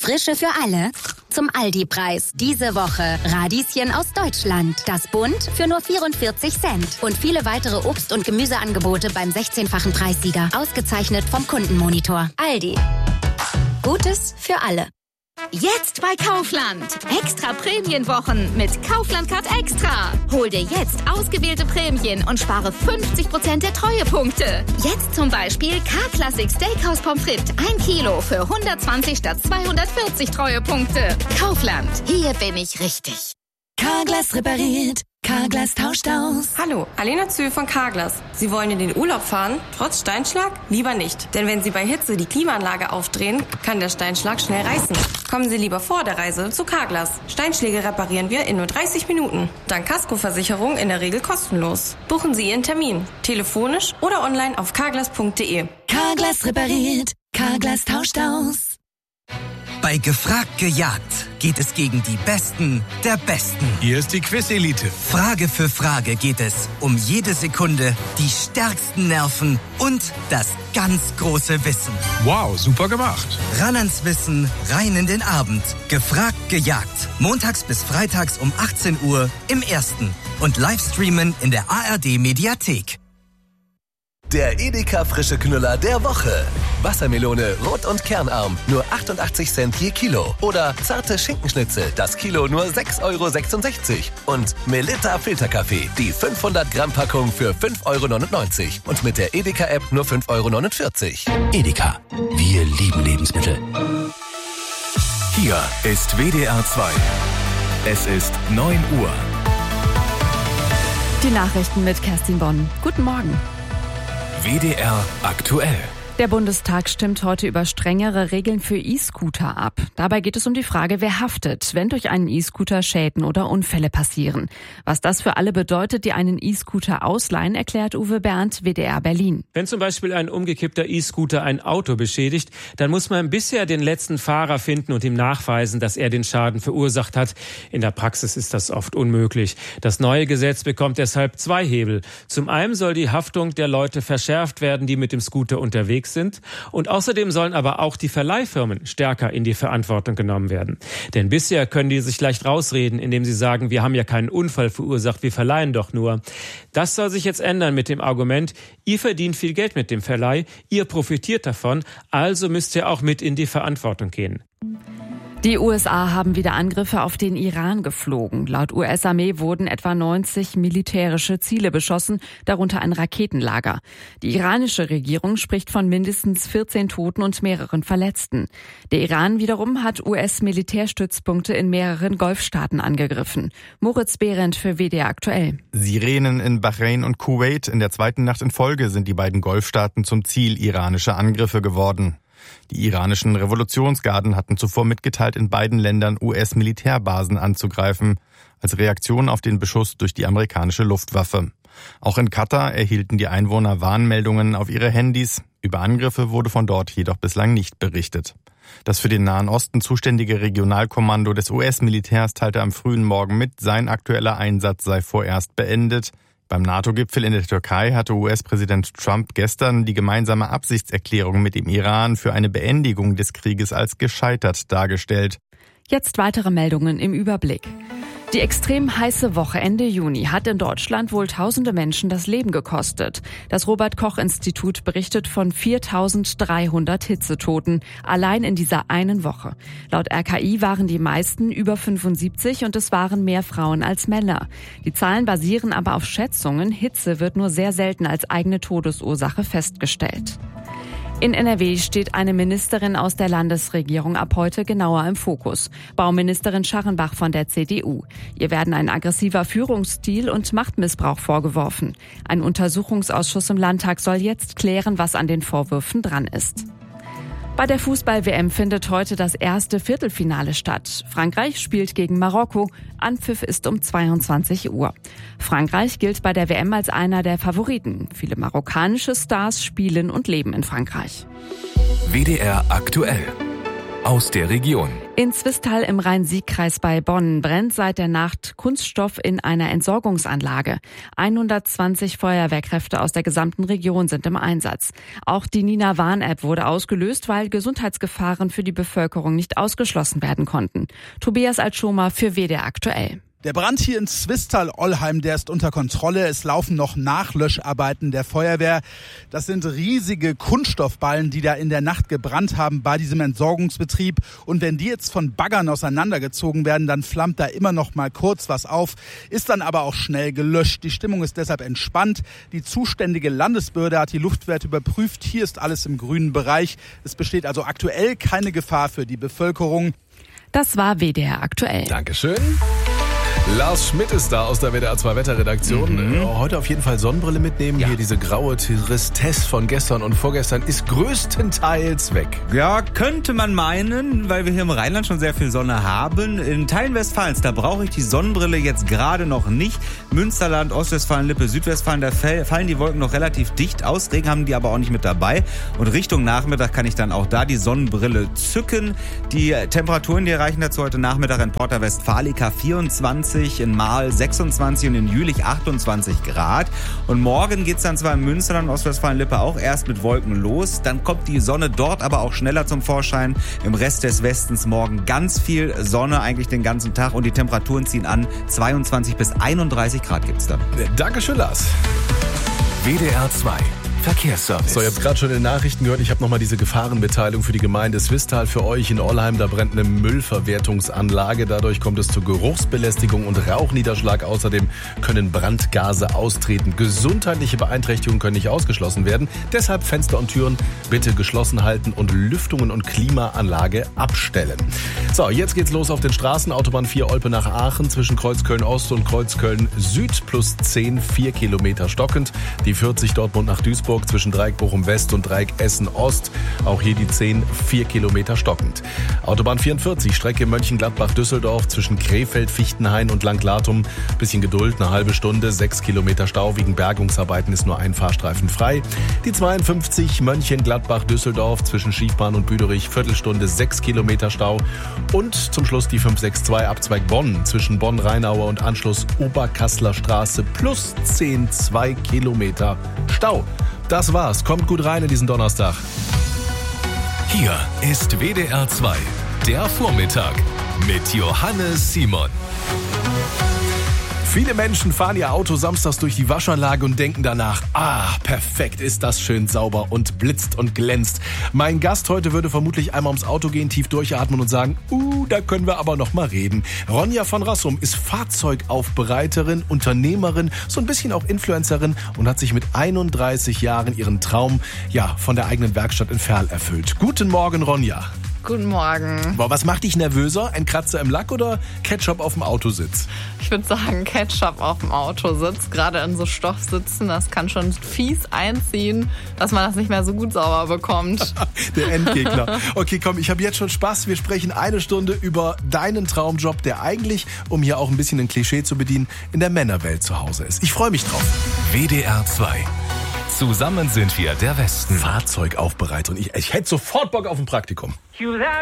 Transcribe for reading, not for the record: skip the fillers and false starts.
Frische für alle zum Aldi-Preis. Diese Woche Radieschen aus Deutschland. Das Bund für nur 44 Cent. Und viele weitere Obst- und Gemüseangebote beim 16-fachen Preissieger. Ausgezeichnet vom Kundenmonitor. Aldi. Gutes für alle. Jetzt bei Kaufland. Extra Prämienwochen mit Kaufland Card Extra. Hol dir jetzt ausgewählte Prämien und spare 50% der Treuepunkte. Jetzt zum Beispiel K-Classic Steakhouse Pommes frites 1 Kilo für 120 statt 240 Treuepunkte. Kaufland. Hier bin ich richtig. Carglass repariert. Carglass tauscht aus. Hallo, Alena Zühl von Carglass. Sie wollen in den Urlaub fahren, trotz Steinschlag? Lieber nicht. Denn wenn Sie bei Hitze die Klimaanlage aufdrehen, kann der Steinschlag schnell reißen. Kommen Sie lieber vor der Reise zu Carglass. Steinschläge reparieren wir in nur 30 Minuten. Dank Kaskoversicherung in der Regel kostenlos. Buchen Sie Ihren Termin. Telefonisch oder online auf carglass.de. Carglass repariert. Carglass tauscht aus. Bei Gefragt gejagt geht es gegen die Besten der Besten. Hier ist die Quiz-Elite. Frage für Frage geht es um jede Sekunde, die stärksten Nerven und das ganz große Wissen. Wow, super gemacht. Ran ans Wissen, rein in den Abend. Gefragt gejagt. Montags bis freitags um 18 Uhr im Ersten. Und Livestreamen in der ARD-Mediathek. Der Edeka frische Knüller der Woche. Wassermelone rot und kernarm, nur 88 Cent je Kilo. Oder zarte Schinkenschnitzel, das Kilo nur 6,66 €. Und Melitta Filterkaffee, die 500 Gramm Packung für 5,99 € Und mit der Edeka-App nur 5,49 €. Edeka, wir lieben Lebensmittel. Hier ist WDR 2. Es ist 9 Uhr. Die Nachrichten mit Kerstin Bonn. Guten Morgen. WDR aktuell. Der Bundestag stimmt heute über strengere Regeln für E-Scooter ab. Dabei geht es um die Frage, wer haftet, wenn durch einen E-Scooter Schäden oder Unfälle passieren. Was das für alle bedeutet, die einen E-Scooter ausleihen, erklärt Uwe Berndt, WDR Berlin. Wenn zum Beispiel ein umgekippter E-Scooter ein Auto beschädigt, dann muss man bisher den letzten Fahrer finden und ihm nachweisen, dass er den Schaden verursacht hat. In der Praxis ist das oft unmöglich. Das neue Gesetz bekommt deshalb 2 Hebel. Zum einen soll die Haftung der Leute verschärft werden, die mit dem Scooter unterwegs sind. Und außerdem sollen aber auch die Verleihfirmen stärker in die Verantwortung genommen werden. Denn bisher können die sich leicht rausreden, indem sie sagen, wir haben ja keinen Unfall verursacht, wir verleihen doch nur. Das soll sich jetzt ändern mit dem Argument, ihr verdient viel Geld mit dem Verleih, ihr profitiert davon, also müsst ihr auch mit in die Verantwortung gehen. Die USA haben wieder Angriffe auf den Iran geflogen. Laut US-Armee wurden etwa 90 militärische Ziele beschossen, darunter ein Raketenlager. Die iranische Regierung spricht von mindestens 14 Toten und mehreren Verletzten. Der Iran wiederum hat US-Militärstützpunkte in mehreren Golfstaaten angegriffen. Moritz Behrendt für WDR aktuell. Sirenen in Bahrain und Kuwait. In der zweiten Nacht in Folge sind die beiden Golfstaaten zum Ziel iranischer Angriffe geworden. Die iranischen Revolutionsgarden hatten zuvor mitgeteilt, in beiden Ländern US-Militärbasen anzugreifen, als Reaktion auf den Beschuss durch die amerikanische Luftwaffe. Auch in Katar erhielten die Einwohner Warnmeldungen auf ihre Handys. Über Angriffe wurde von dort jedoch bislang nicht berichtet. Das für den Nahen Osten zuständige Regionalkommando des US-Militärs teilte am frühen Morgen mit, sein aktueller Einsatz sei vorerst beendet. Beim NATO-Gipfel in der Türkei hatte US-Präsident Trump gestern die gemeinsame Absichtserklärung mit dem Iran für eine Beendigung des Krieges als gescheitert dargestellt. Jetzt weitere Meldungen im Überblick. Die extrem heiße Woche Ende Juni hat in Deutschland wohl tausende Menschen das Leben gekostet. Das Robert-Koch-Institut berichtet von 4.300 Hitzetoten, allein in dieser einen Woche. Laut RKI waren die meisten über 75 und es waren mehr Frauen als Männer. Die Zahlen basieren aber auf Schätzungen. Hitze wird nur sehr selten als eigene Todesursache festgestellt. In NRW steht eine Ministerin aus der Landesregierung ab heute genauer im Fokus. Bauministerin Scharrenbach von der CDU. Ihr werden ein aggressiver Führungsstil und Machtmissbrauch vorgeworfen. Ein Untersuchungsausschuss im Landtag soll jetzt klären, was an den Vorwürfen dran ist. Bei der Fußball-WM findet heute das erste Viertelfinale statt. Frankreich spielt gegen Marokko. Anpfiff ist um 22 Uhr. Frankreich gilt bei der WM als einer der Favoriten. Viele marokkanische Stars spielen und leben in Frankreich. WDR aktuell. aus der Region. In Zwistal im Rhein-Sieg-Kreis bei Bonn brennt seit der Nacht Kunststoff in einer Entsorgungsanlage. 120 Feuerwehrkräfte aus der gesamten Region sind im Einsatz. Auch die Nina-Warn-App wurde ausgelöst, weil Gesundheitsgefahren für die Bevölkerung nicht ausgeschlossen werden konnten. Tobias Altschomer für WDR aktuell. Der Brand hier in Zwistal-Ollheim, der ist unter Kontrolle. Es laufen noch Nachlöscharbeiten der Feuerwehr. Das sind riesige Kunststoffballen, die da in der Nacht gebrannt haben bei diesem Entsorgungsbetrieb. Und wenn die jetzt von Baggern auseinandergezogen werden, dann flammt da immer noch mal kurz was auf, ist dann aber auch schnell gelöscht. Die Stimmung ist deshalb entspannt. Die zuständige Landesbehörde hat die Luftwerte überprüft. Hier ist alles im grünen Bereich. Es besteht also aktuell keine Gefahr für die Bevölkerung. Das war WDR aktuell. Dankeschön. Lars Schmidt ist da aus der WDR 2 Wetterredaktion. Heute auf jeden Fall Sonnenbrille mitnehmen. Ja. Hier diese graue Tristesse von gestern und vorgestern ist größtenteils weg. Ja, könnte man meinen, weil wir hier im Rheinland schon sehr viel Sonne haben. In Teilen Westfalens, da brauche ich die Sonnenbrille jetzt gerade noch nicht. Münsterland, Ostwestfalen, Lippe, Südwestfalen, da fallen die Wolken noch relativ dicht aus. Regen haben die aber auch nicht mit dabei. Und Richtung Nachmittag kann ich dann auch da die Sonnenbrille zücken. Die Temperaturen, die erreichen dazu heute Nachmittag in Porta Westfalica 24, in Marl 26 und in Jülich 28 Grad. Und morgen geht's dann zwar im Münsterland, Ostwestfalen-Lippe auch erst mit Wolken los. Dann kommt die Sonne dort aber auch schneller zum Vorschein. Im Rest des Westens morgen ganz viel Sonne, eigentlich den ganzen Tag. Und die Temperaturen ziehen an. 22 bis 31 Grad gibt's dann. Dankeschön, Lars. WDR 2 Verkehrsservice. So, ihr habt gerade schon in den Nachrichten gehört, ich habe nochmal diese Gefahrenmitteilung für die Gemeinde Zwistal für euch. In Ollheim, da brennt eine Müllverwertungsanlage. Dadurch kommt es zu Geruchsbelästigung und Rauchniederschlag. Außerdem können Brandgase austreten. Gesundheitliche Beeinträchtigungen können nicht ausgeschlossen werden. Deshalb Fenster und Türen bitte geschlossen halten und Lüftungen und Klimaanlage abstellen. So, jetzt geht's los auf den Straßen. Autobahn 4 Olpe nach Aachen zwischen Kreuzköln Ost und Kreuzköln Süd plus 10, 4 Kilometer stockend. Die 40 Dortmund nach Duisburg zwischen Dreieck Bochum West und Dreieck Essen Ost. Auch hier die 10, 4 Kilometer stockend. Autobahn 44, Strecke Mönchengladbach-Düsseldorf zwischen Krefeld, Fichtenhain und Langlatum. Bisschen Geduld, eine halbe Stunde, 6 Kilometer Stau. Wegen Bergungsarbeiten ist nur ein Fahrstreifen frei. Die 52, Mönchengladbach-Düsseldorf zwischen Schiefbahn und Büderich, Viertelstunde, 6 Kilometer Stau. Und zum Schluss die 562, Abzweig Bonn zwischen Bonn-Rheinauer und Anschluss Oberkassler Straße plus 10, 2 Kilometer Stau. Das war's. Kommt gut rein in diesen Donnerstag. Hier ist WDR 2, der Vormittag mit Johannes Simon. Viele Menschen fahren ihr Auto samstags durch die Waschanlage und denken danach, perfekt, ist das schön sauber und blitzt und glänzt. Mein Gast heute würde vermutlich einmal ums Auto gehen, tief durchatmen und sagen, da können wir aber noch mal reden. Ronja von Rassum ist Fahrzeugaufbereiterin, Unternehmerin, so ein bisschen auch Influencerin und hat sich mit 31 Jahren ihren Traum, von der eigenen Werkstatt in Verl erfüllt. Guten Morgen, Ronja. Guten Morgen. Boah, was macht dich nervöser? Ein Kratzer im Lack oder Ketchup auf dem Autositz? Ich würde sagen Ketchup auf dem Autositz. Gerade in so Stoffsitzen, das kann schon fies einziehen, dass man das nicht mehr so gut sauber bekommt. Der Endgegner. Okay, komm, ich habe jetzt schon Spaß. Wir sprechen eine Stunde über deinen Traumjob, der eigentlich, um hier auch ein bisschen ein Klischee zu bedienen, in der Männerwelt zu Hause ist. Ich freue mich drauf. WDR 2. Zusammen sind wir der Westen. Fahrzeugaufbereitung. Ich hätte sofort Bock auf ein Praktikum.